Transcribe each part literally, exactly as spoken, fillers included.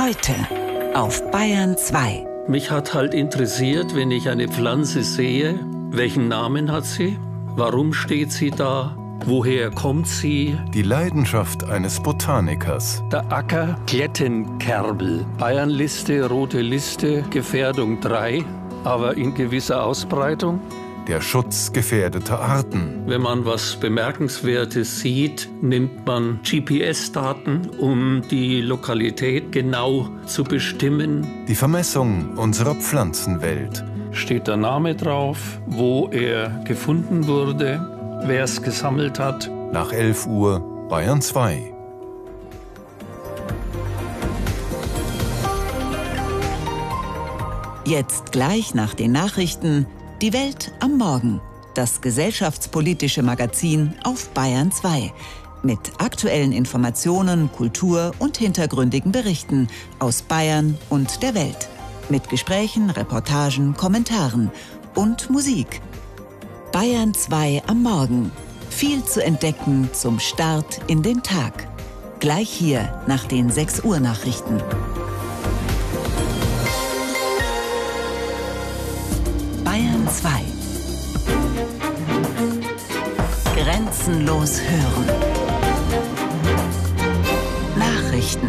Heute auf Bayern zwei. Mich hat halt interessiert, wenn ich eine Pflanze sehe, welchen Namen hat sie? Warum steht sie da? Woher kommt sie? Die Leidenschaft eines Botanikers. Der Acker Klettenkerbel. Bayernliste, rote Liste, Gefährdung drei, aber in gewisser Ausbreitung. Der Schutz gefährdeter Arten. Wenn man was Bemerkenswertes sieht, nimmt man G P S-Daten, um die Lokalität genau zu bestimmen. Die Vermessung unserer Pflanzenwelt. Steht der Name drauf, wo er gefunden wurde, wer es gesammelt hat. Nach elf Uhr Bayern zwei. Jetzt gleich nach den Nachrichten Die Welt am Morgen. Das gesellschaftspolitische Magazin auf Bayern zwei. Mit aktuellen Informationen, Kultur und hintergründigen Berichten aus Bayern und der Welt. Mit Gesprächen, Reportagen, Kommentaren und Musik. Bayern zwei am Morgen. Viel zu entdecken zum Start in den Tag. Gleich hier nach den sechs Uhr Nachrichten. Bayern zwei. Grenzenlos hören. Nachrichten.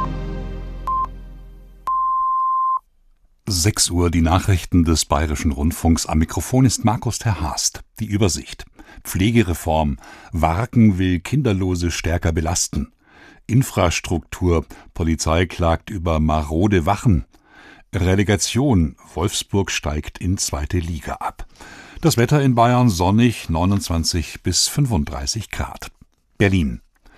sechs Uhr die Nachrichten des Bayerischen Rundfunks. Am Mikrofon ist Markus ter Haast. Die Übersicht. Pflegereform. Warken will Kinderlose stärker belasten. Infrastruktur. Polizei klagt über marode Wachen. Relegation. Wolfsburg steigt in zweite Liga ab. Das Wetter in Bayern sonnig, neunundzwanzig bis fünfunddreißig Grad. Berlin.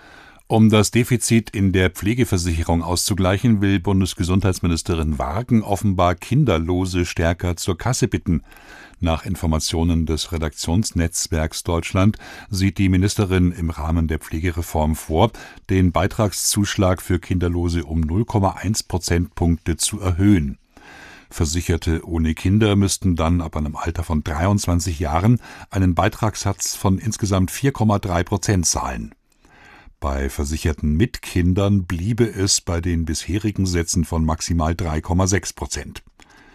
Um das Defizit in der Pflegeversicherung auszugleichen, will Bundesgesundheitsministerin Warken offenbar Kinderlose stärker zur Kasse bitten. Nach Informationen des Redaktionsnetzwerks Deutschland sieht die Ministerin im Rahmen der Pflegereform vor, den Beitragszuschlag für Kinderlose um null Komma eins Prozentpunkte zu erhöhen. Versicherte ohne Kinder müssten dann ab einem Alter von dreiundzwanzig Jahren einen Beitragssatz von insgesamt vier Komma drei Prozent zahlen. Bei Versicherten mit Kindern bliebe es bei den bisherigen Sätzen von maximal drei Komma sechs Prozent.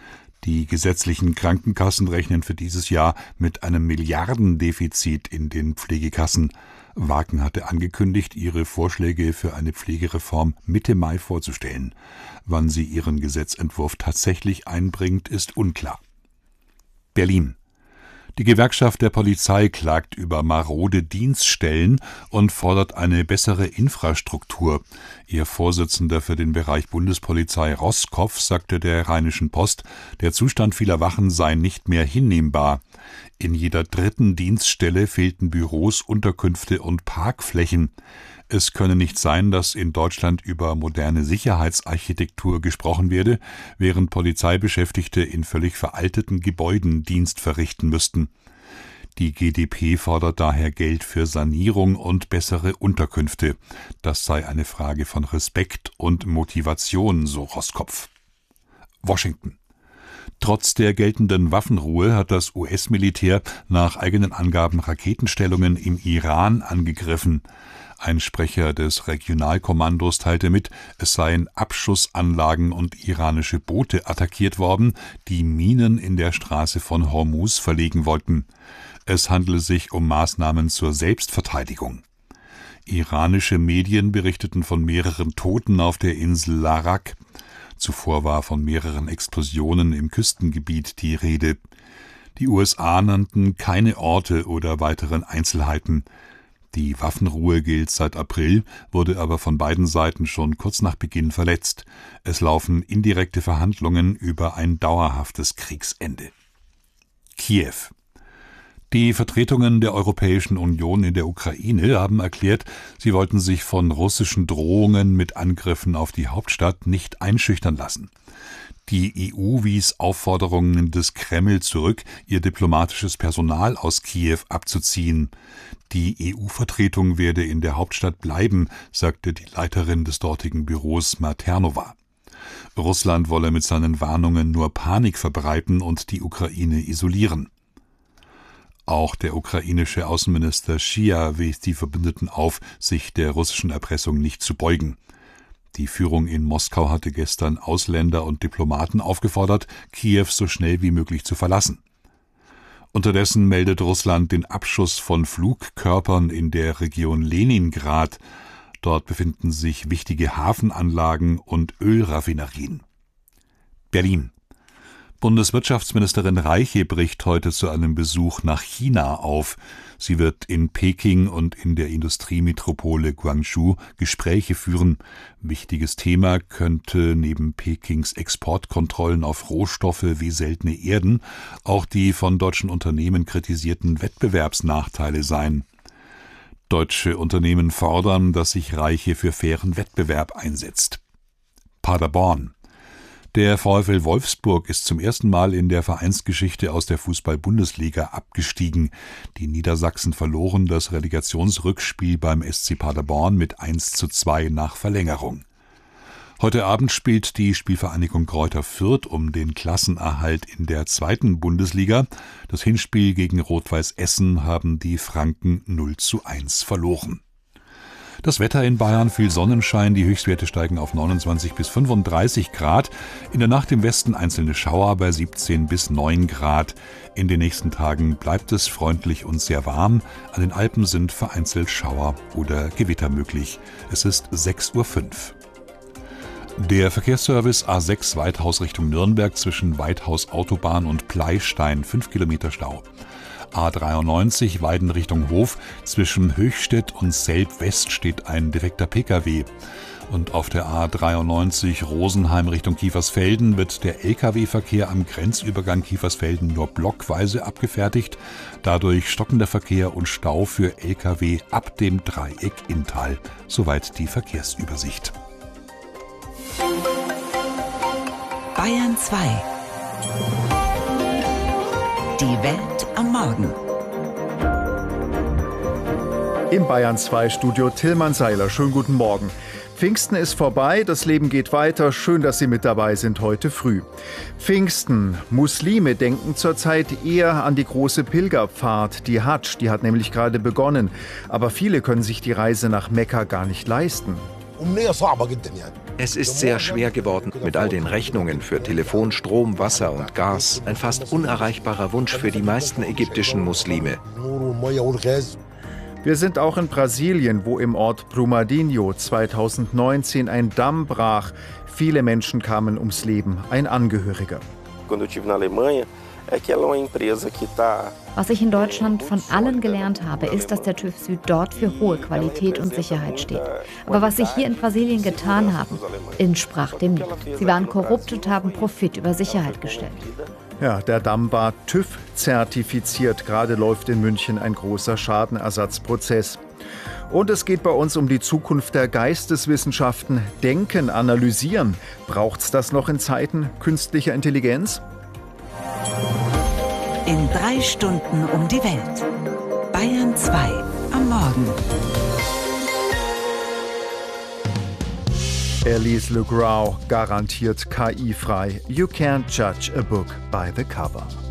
Die gesetzlichen Krankenkassen rechnen für dieses Jahr mit einem Milliardendefizit in den Pflegekassen. Warken hatte angekündigt, ihre Vorschläge für eine Pflegereform Mitte Mai vorzustellen. Wann sie ihren Gesetzentwurf tatsächlich einbringt, ist unklar. Berlin. Die Gewerkschaft der Polizei klagt über marode Dienststellen und fordert eine bessere Infrastruktur. Ihr Vorsitzender für den Bereich Bundespolizei Roßkopf sagte der Rheinischen Post, der Zustand vieler Wachen sei nicht mehr hinnehmbar. In jeder dritten Dienststelle fehlten Büros, Unterkünfte und Parkflächen. Es könne nicht sein, dass in Deutschland über moderne Sicherheitsarchitektur gesprochen werde, während Polizeibeschäftigte in völlig veralteten Gebäuden Dienst verrichten müssten. Die G d P fordert daher Geld für Sanierung und bessere Unterkünfte. Das sei eine Frage von Respekt und Motivation, so Roßkopf. Washington. Trotz der geltenden Waffenruhe hat das U S-Militär nach eigenen Angaben Raketenstellungen im Iran angegriffen. Ein Sprecher des Regionalkommandos teilte mit, es seien Abschussanlagen und iranische Boote attackiert worden, die Minen in der Straße von Hormuz verlegen wollten. Es handele sich um Maßnahmen zur Selbstverteidigung. Iranische Medien berichteten von mehreren Toten auf der Insel Larak. Zuvor war von mehreren Explosionen im Küstengebiet die Rede. Die U S A nannten keine Orte oder weiteren Einzelheiten. Die Waffenruhe gilt seit April, wurde aber von beiden Seiten schon kurz nach Beginn verletzt. Es laufen indirekte Verhandlungen über ein dauerhaftes Kriegsende. Kiew. Die Vertretungen der Europäischen Union in der Ukraine haben erklärt, sie wollten sich von russischen Drohungen mit Angriffen auf die Hauptstadt nicht einschüchtern lassen. Die E U wies Aufforderungen des Kreml zurück, ihr diplomatisches Personal aus Kiew abzuziehen. Die E U-Vertretung werde in der Hauptstadt bleiben, sagte die Leiterin des dortigen Büros Maternova. Russland wolle mit seinen Warnungen nur Panik verbreiten und die Ukraine isolieren. Auch der ukrainische Außenminister Shyja wies die Verbündeten auf, sich der russischen Erpressung nicht zu beugen. Die Führung in Moskau hatte gestern Ausländer und Diplomaten aufgefordert, Kiew so schnell wie möglich zu verlassen. Unterdessen meldet Russland den Abschuss von Flugkörpern in der Region Leningrad. Dort befinden sich wichtige Hafenanlagen und Ölraffinerien. Berlin. Bundeswirtschaftsministerin Reiche bricht heute zu einem Besuch nach China auf. Sie wird in Peking und in der Industriemetropole Guangzhou Gespräche führen. Wichtiges Thema könnte neben Pekings Exportkontrollen auf Rohstoffe wie seltene Erden auch die von deutschen Unternehmen kritisierten Wettbewerbsnachteile sein. Deutsche Unternehmen fordern, dass sich Reiche für fairen Wettbewerb einsetzt. Paderborn. Der VfL Wolfsburg ist zum ersten Mal in der Vereinsgeschichte aus der Fußball-Bundesliga abgestiegen. Die Niedersachsen verloren das Relegationsrückspiel beim S C Paderborn mit eins zu zwei nach Verlängerung. Heute Abend spielt die Spielvereinigung Greuther Fürth um den Klassenerhalt in der zweiten Bundesliga. Das Hinspiel gegen Rot-Weiß Essen haben die Franken null zu eins verloren. Das Wetter in Bayern, viel Sonnenschein, die Höchstwerte steigen auf neunundzwanzig bis fünfunddreißig Grad. In der Nacht im Westen einzelne Schauer bei siebzehn bis neun Grad. In den nächsten Tagen bleibt es freundlich und sehr warm. An den Alpen sind vereinzelt Schauer oder Gewitter möglich. Es ist sechs Uhr fünf. Der Verkehrsservice A sechs Weithaus Richtung Nürnberg zwischen Weithaus Autobahn und Pleistein, fünf Kilometer Stau. A dreiundneunzig Weiden Richtung Hof, zwischen Höchstädt und Selb-West steht ein defekter Pkw. Und auf der A dreiundneunzig Rosenheim Richtung Kiefersfelden wird der Lkw-Verkehr am Grenzübergang Kiefersfelden nur blockweise abgefertigt. Dadurch stockender Verkehr und Stau für Lkw ab dem Dreieck Inntal. Soweit die Verkehrsübersicht. Bayern zwei. Die Welt am Morgen. Im Bayern zwei Studio Tillmann Seiler. Schönen guten Morgen. Pfingsten ist vorbei, das Leben geht weiter. Schön, dass Sie mit dabei sind heute früh. Pfingsten. Muslime denken zurzeit eher an die große Pilgerpfad, die Hadsch. Die hat nämlich gerade begonnen. Aber viele können sich die Reise nach Mekka gar nicht leisten. Es ist sehr schwer geworden mit all den Rechnungen für Telefon, Strom, Wasser und Gas. Ein fast unerreichbarer Wunsch für die meisten ägyptischen Muslime. Wir sind auch in Brasilien, wo im Ort Brumadinho zweitausendneunzehn ein Damm brach. Viele Menschen kamen ums Leben, ein Angehöriger. Was ich in Deutschland von allen gelernt habe, ist, dass der TÜV Süd dort für hohe Qualität und Sicherheit steht. Aber was sie hier in Brasilien getan haben, entsprach dem nicht. Sie waren korrupt und haben Profit über Sicherheit gestellt. Ja, der Damm war TÜV zertifiziert. Gerade läuft in München ein großer Schadenersatzprozess. Und es geht bei uns um die Zukunft der Geisteswissenschaften. Denken, analysieren. Braucht's das noch in Zeiten künstlicher Intelligenz? In drei Stunden um die Welt. Bayern zwei am Morgen. Elise LeGrau, garantiert K I-frei. You can't judge a book by the cover.